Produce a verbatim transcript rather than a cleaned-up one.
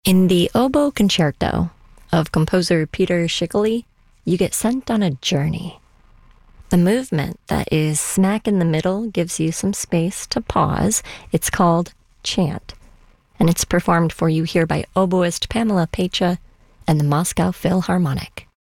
In the Oboe Concerto of composer Peter Schickele, you get sent on a journey. The movement that is smack in the middle gives you some space to pause. It's called chant, and it's performed for you here by oboist Pamela Pecha and the Moscow Philharmonic.